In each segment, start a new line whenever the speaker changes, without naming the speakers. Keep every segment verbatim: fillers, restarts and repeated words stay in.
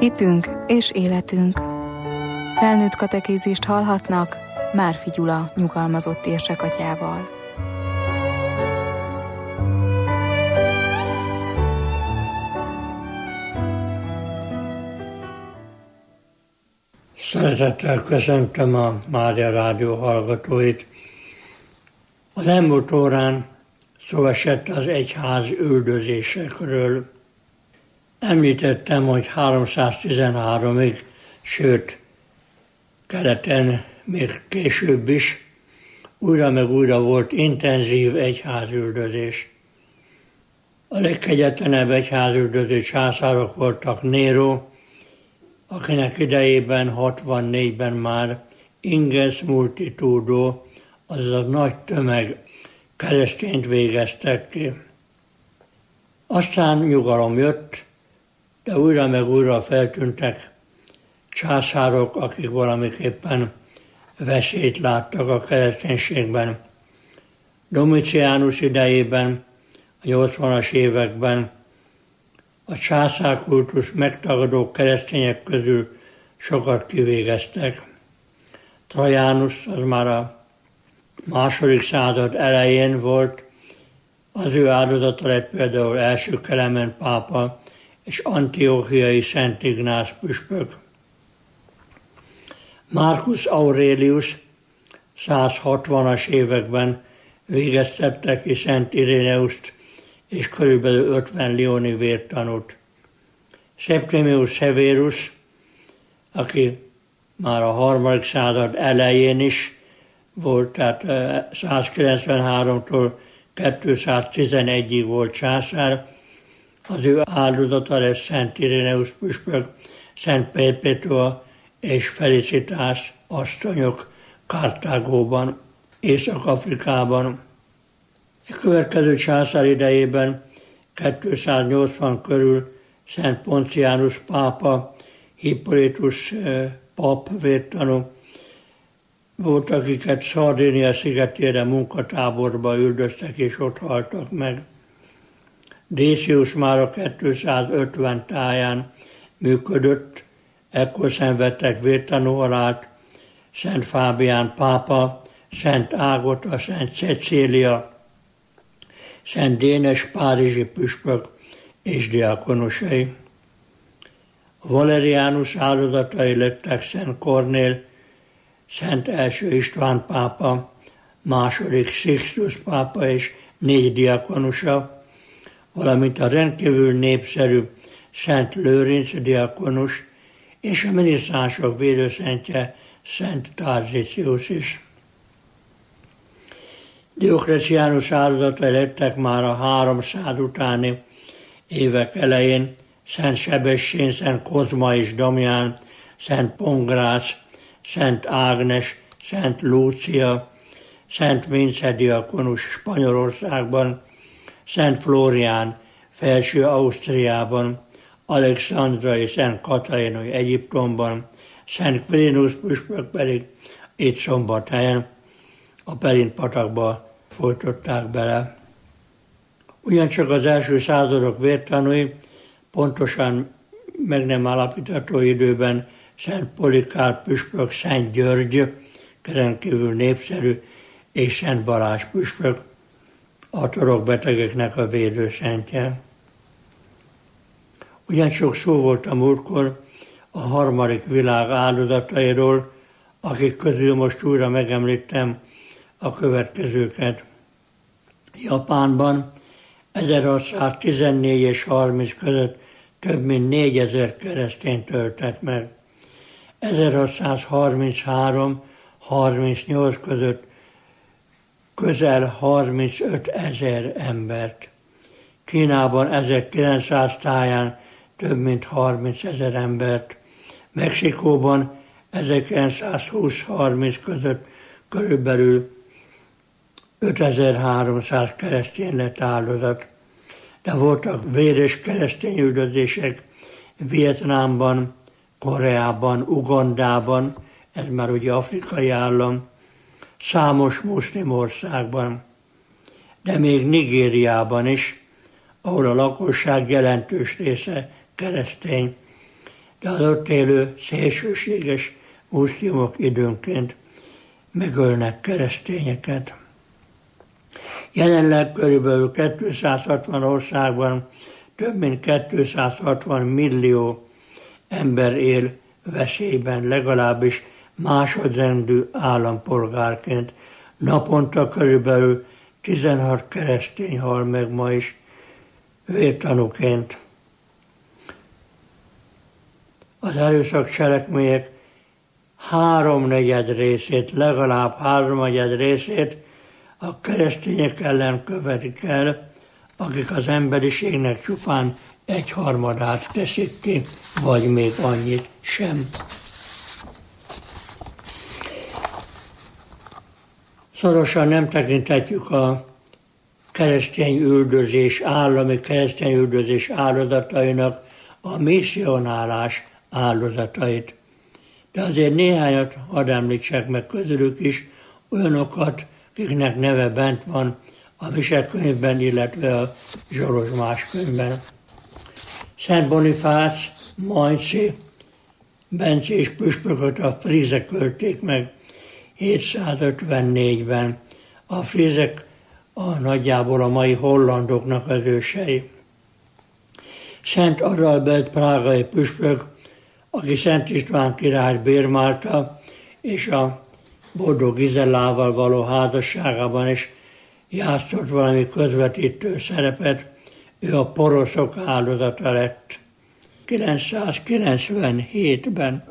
Hitünk és életünk. Felnőtt katekézist hallhatnak Márfi Gyula nyugalmazott érsekatyával.
Szeretettel köszöntöm a Mária Rádió hallgatóit. Az elmúlt órán szó esett az egyház üldözésekről. Említettem, hogy háromszáztizenháromig, sőt, keleten még később is, újra meg újra volt intenzív egyházüldözés. A legkegyetlenebb egyházüldöző császárok voltak Nero, akinek idejében hatvannégyben már inges multitudo, azaz a nagy tömeg keresztényt végeztek ki. Aztán nyugalom jött, de újra meg újra feltűntek császárok, akik valamiképpen veszélyt láttak a kereszténységben. Domitianus idejében, a nyolcvanas években a császárkultus megtagadó keresztények közül sokat kivégeztek. Trajanus az már a második század elején volt, az ő áldozata lett például első Kelemen pápa és Antiochiai Szent Ignác püspök. Marcus Aurelius százhatvanas években végeztette ki Szent Iréneust és körülbelül ötven lioni vértanút. Septimius Severus, aki már a harmadik század elején is volt, tehát százkilencvenháromtól kétszáztizenegyig volt császár, az ő áldozata lesz Szent Iréneus püspök, Szent Perpetua és Felicitas asszonyok Kartágóban, Észak-Afrikában. A következő császár idejében kétszáznyolcvan körül Szent Poncianus pápa, Hippolytus pap vértanú volt, akiket Szardínia szigetére munkatáborba üldöztek és ott haltak meg. Décius már a kétszázötven táján működött, ekkor szenvedtek vértanú halált Szent Fábián pápa, Szent Ágota, Szent Cecília, Szent Dénes párizsi püspök és diákonusai. Valerianus áldozatai lettek Szent Kornél, Szent első István pápa, második Sixtus pápa és négy diákonusa, valamint a rendkívül népszerű Szent Lőrinc diákonus és a minisztránsok védőszentje Szent Tarzicius is. Dioklecianus áldozatai lettek már a háromszáz utáni évek elején Szent Sebestyén, Szent Kozma és Damián, Szent Pongrász, Szent Ágnes, Szent Lúcia, Szent Vince diakonus Spanyolországban, Szent Flórián felső Ausztriában, Alexandra és Szent Katarina Egyiptomban, Szent Quirinus püspök pedig itt Szombathelyen a Perint patakba folytották bele. Ugyancsak az első századok vértanúi, pontosan meg nem állapítható időben Szent Polikárp püspök, Szent György, rendkívül népszerű, és Szent Balázs püspök, a torokbetegeknek a védőszentje. Ugyancsak szó volt a múltkor a harmadik világ áldozatairól, akik közül most újra megemlítem a következőket. Japánban ezerhatszáztizennégy és harminc között több mint négyezer keresztényt öltek meg. ezerhatszázharminchárom harmincnyolc között közel harmincöt ezer embert. Kínában ezerkilencszáz táján több mint harminc ezer embert. Mexikóban ezerkilencszázhúsz harminc között körülbelül ötezer-háromszáz keresztény lett áldozat. De voltak véres keresztény üldözések Vietnámban, Koreában, Ugandában, ez már ugye afrikai állam, számos muszlim országban, de még Nigériában is, ahol a lakosság jelentős része keresztény. de az ott élő szélsőséges muszlimok időnként megölnek keresztényeket. Jelenleg körülbelül kétszázhatvan országban több mint kétszázhatvan millió ember él veszélyben, legalábbis másodrendű állampolgárként. Naponta körülbelül tizenhat keresztény hal meg ma is vértanúként. Az erőszak cselekmények háromnegyed részét, legalább háromnegyed részét a keresztények ellen követik el, akik az emberiségnek csupán egyharmadát teszik ki, vagy még annyit sem. Szorosan nem tekinthetjük a keresztény üldözés, állami keresztény üldözés áldozatainak a misszionálás áldozatait. De azért néhányat hadd említsek meg közülük is, olyanokat, akiknek neve bent van a Misekönyvben, illetve a Zsolozsmás könyvben. Szent Bonifác, Mainzi, bencés püspököt a frízek ölték meg hétszázötvennégyben. A frízek a nagyjából a mai hollandoknak az ősei. Szent Adalbert prágai püspök, aki Szent István királyt bérmálta, és a Boldog Gizellával való házasságában is játszott valami közvetítő szerepet, ő a poroszok áldozata lett kilencszázkilencvenhétben.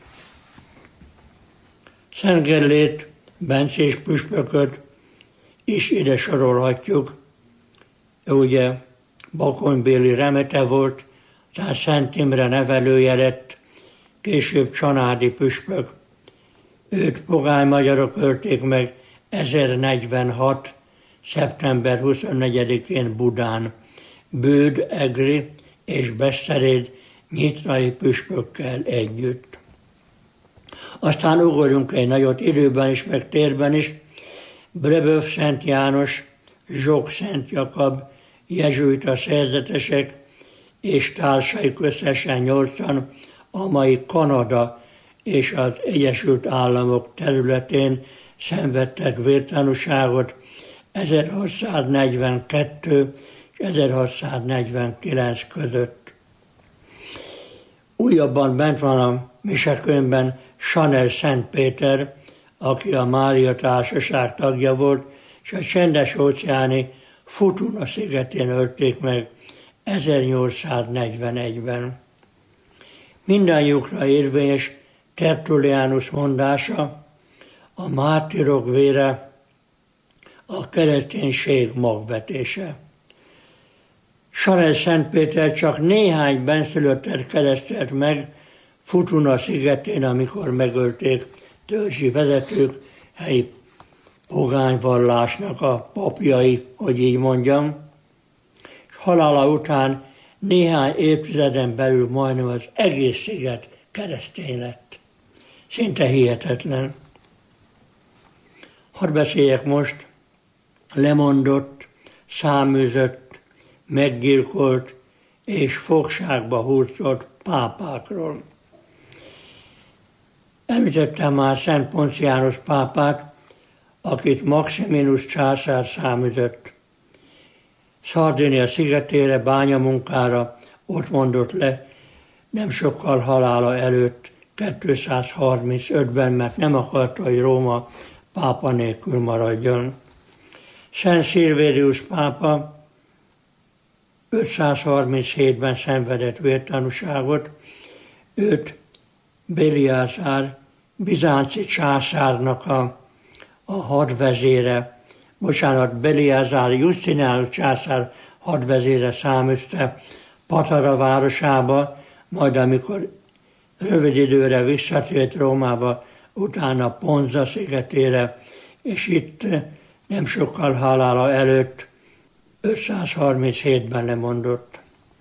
Szent Gellért, bencés püspököt is ide sorolhatjuk. Ő ugye bakonybéli remete volt, aztán Szent Imre nevelője lett, később csanádi püspök. Őt pogány magyarok ölték meg ezernegyvenhat. szeptember huszonnegyedikén Budán, Bőd, Egri és Beszteréd nyitrai püspökkel együtt. Aztán ugorjunk egy nagyot időben is, meg térben is. Brebeuf Szent János, Zsok Szent Jakab, jezsuita szerzetesek és társai összesen nyolcan a mai Kanada és az Egyesült Államok területén szenvedtek vértanúságot ezerhatszáznegyvenkettő és ezerhatszáznegyvenkilenc között. Újabban bent van a Misekönyvben Chanel Szent Péter, aki a Mária Társaság tagja volt, és a Csendes-óceáni Futuna szigetén ölték meg ezernyolcszáznegyvenegyben. Mindannyiukra érvényes Tertullianus mondása, a mártírok vére a kereszténység magvetése. Chanel Szent Péter csak néhány benszülöttet keresztelt meg Futuna szigetén, amikor megölték törzsi vezetők, helyi pogányvallásnak a papjai, hogy így mondjam, és halála után néhány évtizeden belül majdnem az egész sziget keresztény lett. Szinte hihetetlen. Hadd beszéljek most lemondott, száműzött, meggyilkolt és fogságba hurcolt pápákról. Említettem már Szent Ponciánus pápát, akit Maximinus császár száműzött. Szardinia szigetére, bányamunkára ott mondott le, nem sokkal halála előtt, kétszázharmincötben, mert nem akarta, hogy Róma pápa nélkül maradjon. Szent Szilvérius pápa ötszázharminchétben szenvedett vértanúságot, őt Béliázár, bizánci császárnak a, a hadvezére, bocsánat, Béliázár Justinánus császár hadvezére száműzte Patara városába, majd amikor rövid időre visszatért Rómába, utána Ponza szigetére, és itt nem sokkal halála előtt ötszázharminchétben lemondott.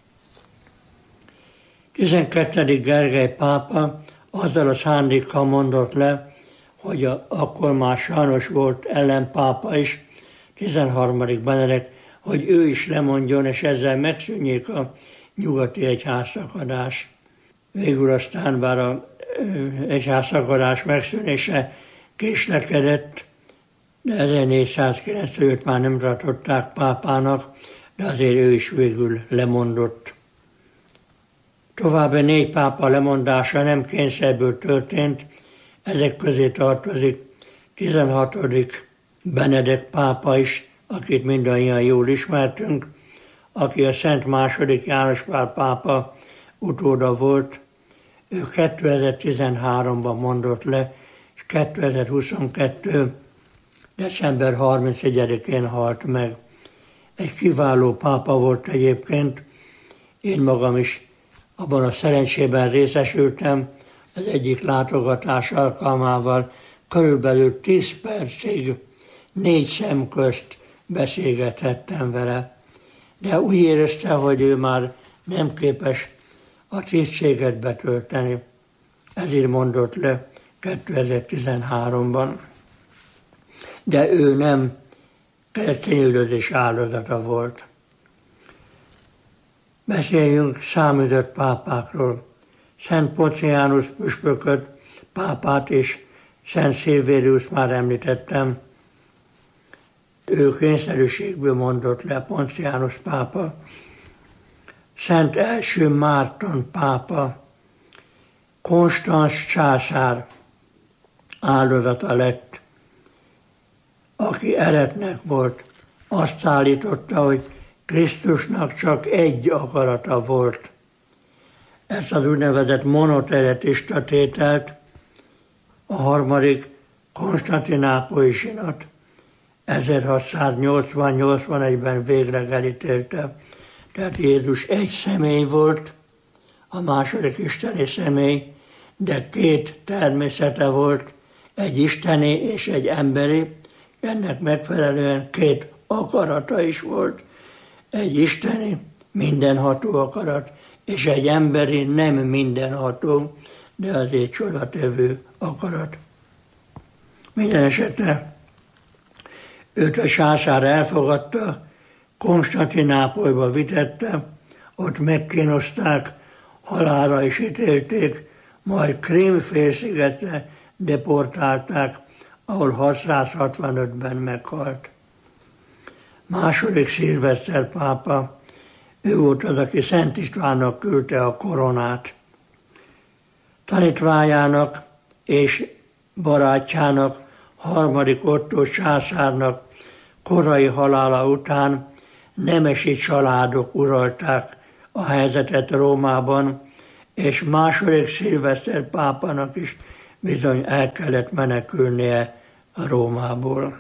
tizenkettedik Gergely pápa azzal a szándékkal mondott le, hogy a, akkor már sajnos volt ellenpápa is, tizenharmadik Benedek, hogy ő is lemondjon, és ezzel megszűnjék a nyugati egyházszakadás. Végül aztán bár a egyházszakadás megszűnése késlekedett, de ezernégyszázkilencvenöt már nem tartották pápának, de azért ő is végül lemondott. További négy pápa lemondása nem kényszerből történt, ezek közé tartozik tizenhatodik Benedek pápa is, akit mindannyian jól ismertünk, aki a Szent második János Pál pápa utóda volt. Ő kétezer-tizenháromban mondott le, és kétezer-huszonkettő. december harmincegyedikén halt meg. Egy kiváló pápa volt egyébként, én magam is abban a szerencsében részesültem, az egyik látogatás alkalmával körülbelül tíz percig négy szem közt beszélgethettem vele. De úgy érezte, hogy ő már nem képes a tisztséget betölteni. Ezért mondott le kétezer-tizenháromban. De ő nem keresztényüldözés áldozata volt. Beszéljünk száműzött pápákról. Szent Poncianus püspököt, pápát és Szent Szilvérius már említettem. Ő kényszerűségből mondott le, Poncianus pápa. Szent első Márton pápa, Konstanz császár áldozata lett, aki eretnek volt. Azt állította, hogy Krisztusnak csak egy akarata volt. Ezt az úgynevezett monoteretista tételt a harmadik konstantinápolyi zsinat ezerhatszáznyolcvan-nyolcvanegyben végleg elítélte. Tehát Jézus egy személy volt, a második isteni személy, de két természete volt, egy isteni és egy emberi, ennek megfelelően két akarata is volt, egy isteni, mindenható akarat, és egy emberi, nem mindenható, de azért csodatevő akarat. Minden esetre őt a császár elfogadta, Konstantinápolyba vitette, ott megkínozták, halálra is ítélték, majd Krím félszigetre deportálták, ahol hatszázhatvanötben meghalt. Második Szilveszter pápa, ő volt az, aki Szent Istvánnak küldte a koronát. Tanítványának és barátjának, harmadik Ottó császárnak korai halála után nemesi családok uralták a helyzetet Rómában, és második Szilveszter pápának is bizony el kellett menekülnie Rómából.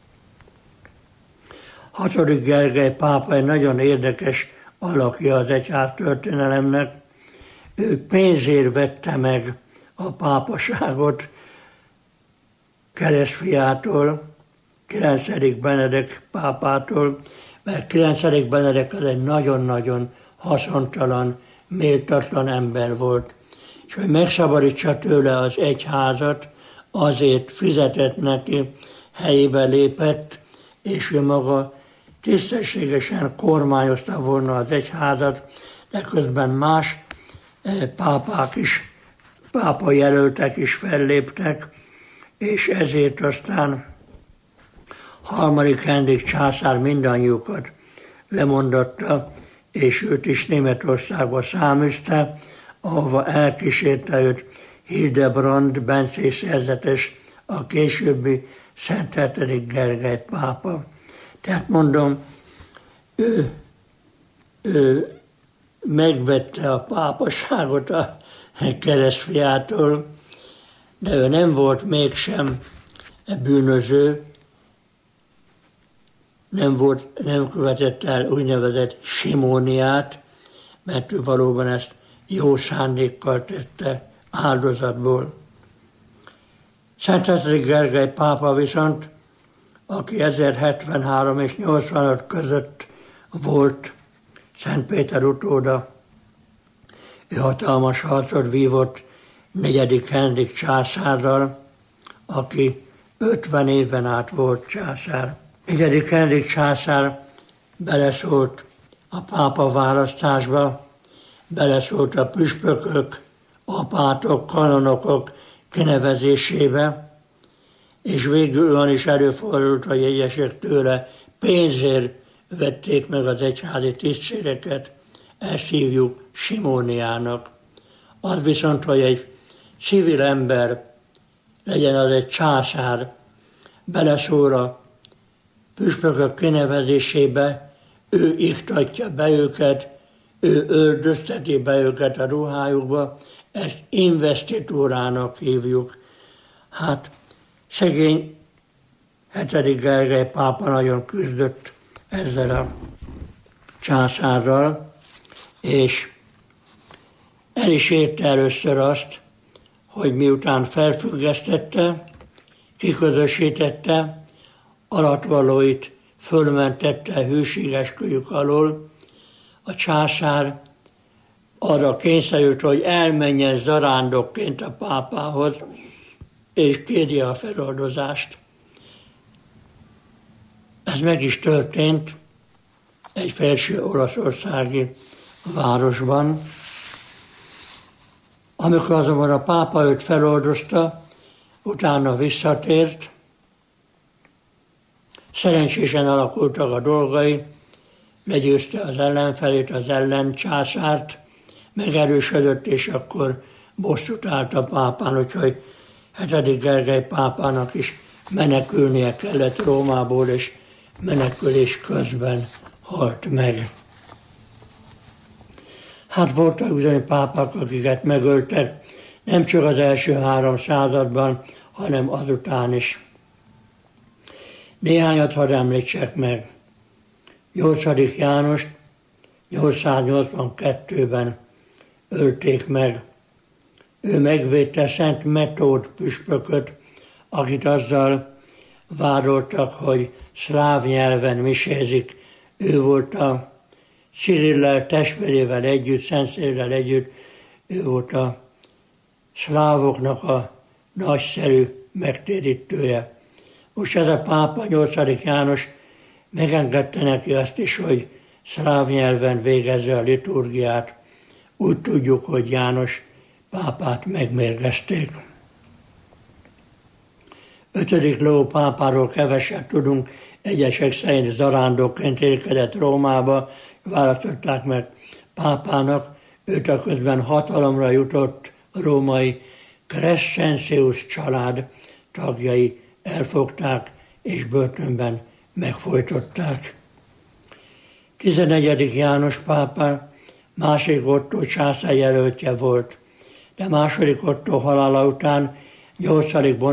Hatodik Gergely pápa egy nagyon érdekes alakja az egyház történelemnek. Ő pénzért vette meg a pápaságot keresztfiától, kilencedik Benedek pápától, mert kilencedik Benedek az egy nagyon-nagyon haszontalan, méltatlan ember volt. És hogy megszabadítsa tőle az egyházat, azért fizetett neki, helyébe lépett, és ő maga tisztességesen kormányozta volna az egyházat, de közben más pápák is, pápa jelöltek is felléptek, és ezért aztán harmadik Henrik császár mindannyiukat lemondatta, és őt is Németországba száműzte, ahova elkísérte őt Hildebrand bencés szerzetes, a későbbi Szent hetedik Gergely pápa. Tehát mondom, ő, ő megvette a pápaságot a keresztfiától, de ő nem volt mégsem bűnöző, nem, volt, nem követett el úgynevezett simóniát, mert ő valóban ezt jó szándékkal tette áldozatból. Szent hetedik Gergely pápa viszont, aki ezerhetvenhárom és nyolcvanöt között volt Szent Péter utóda, ő hatalmas harcot vívott negyedik Henrik császárral, aki ötven éven át volt császár. negyedik Henrik császár beleszólt a pápa választásba, beleszólt a püspökök apátok, kanonokok kinevezésébe, és végül olyan is előfordult, hogy egyesek tőle pénzért vették meg az egyházi tisztségeket, ezt hívjuk simóniának. Az viszont, hogy egy civil ember, legyen az egy császár, beleszól a püspökök kinevezésébe, ő iktatja be őket, ő öldözteti be őket a ruhájukba, ezt investitúrának hívjuk. Hát szegény hetedik Gergely pápa nagyon küzdött ezzel a császárral, és el is érte először azt, hogy miután felfüggesztette, kiközösítette, alattvalóit fölmentette hűségesküjük alól, a császár arra kényszerült, hogy elmenjen zarándokként a pápához, és kérje a feloldozást. Ez meg is történt egy felső olaszországi városban. Amikor azonban a pápa őt feloldozta, utána visszatért, szerencsésen alakultak a dolgai, legyőzte az ellenfelét, az ellencsászárt, megerősödött, és akkor bosszút állt a pápán, úgyhogy hetedik Gergely pápának is menekülnie kellett Rómából, és menekülés közben halt meg. Hát voltak bizony pápák, akiket megöltek, nem csak az első három században, hanem azután is. Néhányat hadd említsek meg. nyolcadik Jánost nyolcszáznyolcvankettőben ölték meg. Ő megvédte Szent Metód püspököt, akit azzal vádoltak, hogy szláv nyelven misézik. Ő volt a Cirillel testvérével együtt, Szent Cirillel együtt, ő volt a szlávoknak a nagyszerű megtérítője. Most ez a pápa, nyolcadik János megengedte neki azt is, hogy szláv nyelven végezze a liturgiát. Úgy tudjuk, hogy János pápát megmérgezték. Ötödik Leó pápáról keveset tudunk, egyesek szerint zarándokként érkezett Rómába, választották meg pápának, őt a közben hatalomra jutott római Crescentius család tagjai elfogták és börtönben megfojtották. tizenegyedik János pápa második Ottó császár jelöltje volt, de második Ottó halála után nyolcadik